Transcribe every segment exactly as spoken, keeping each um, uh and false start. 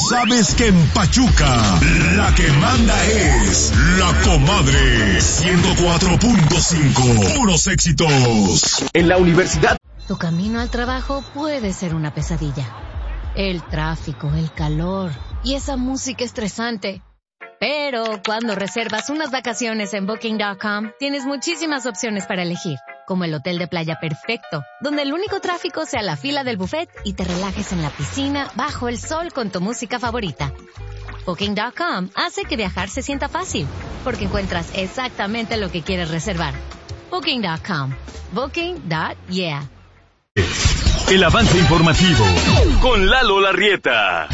sabes que en Pachuca la que manda es La Comadre. ciento cuatro punto cinco, puros éxitos. En la universidad. Tu camino al trabajo puede ser una pesadilla. El tráfico, el calor y esa música estresante. Pero cuando reservas unas vacaciones en Booking punto com, tienes muchísimas opciones para elegir, como el hotel de playa perfecto, donde el único tráfico sea la fila del buffet y te relajes en la piscina bajo el sol con tu música favorita. Booking punto com hace que viajar se sienta fácil, porque encuentras exactamente lo que quieres reservar. Booking punto com. Booking punto yeah. El avance informativo con Lalo Larrieta.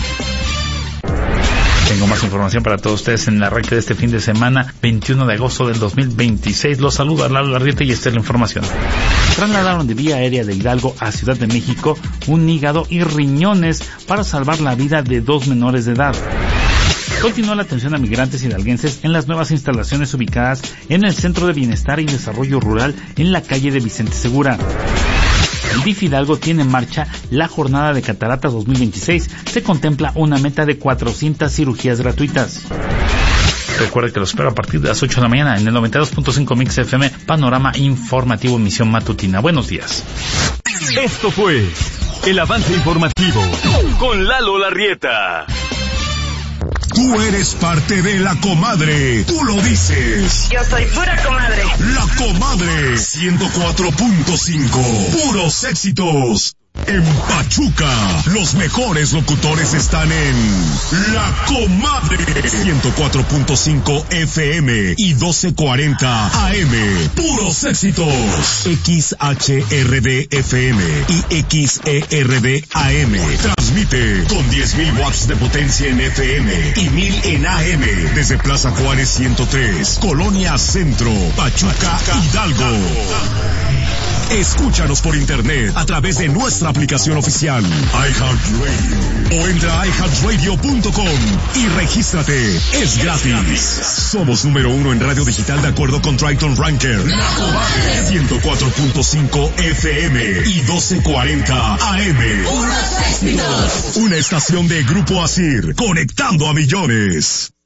Tengo más información para todos ustedes en el arranque de este fin de semana, veintiuno de agosto del dos mil veintiséis. Los saluda Lalo Larrieta y esta es la información. Trasladaron de vía aérea de Hidalgo a Ciudad de México un hígado y riñones para salvar la vida de dos menores de edad. Continúa la atención a migrantes hidalguenses en las nuevas instalaciones ubicadas en el Centro de Bienestar y Desarrollo Rural en la calle de Vicente Segura. El D I F Hidalgo tiene en marcha la jornada de cataratas dos mil veintiséis. Se contempla una meta de cuatrocientas cirugías gratuitas. Recuerde que lo espero a partir de las ocho de la mañana en el noventa y dos punto cinco Mix F M, Panorama Informativo, emisión matutina. Buenos días. Esto fue el avance informativo con Lalo Larrieta. Tú eres parte de La Comadre. Tú lo dices. Yo soy pura comadre. La Comadre. ciento cuatro punto cinco. Puros éxitos. En Pachuca, los mejores locutores están en La Comadre. ciento cuatro punto cinco F M y doce cuarenta A M. Puros éxitos. X H R D F M y X E R D A M. Transmite con diez mil watts de potencia en F M y mil en A M. Desde Plaza Juárez ciento tres, Colonia Centro, Pachuca, Hidalgo. Escúchanos por internet a través de nuestra aplicación oficial iHeartRadio o entra a i heart radio punto com y regístrate. Es gratis. Somos número uno en radio digital de acuerdo con Triton Ranker. ciento cuatro punto cinco F M y doce cuarenta A M. Una estación de Grupo Asir, conectando a millones.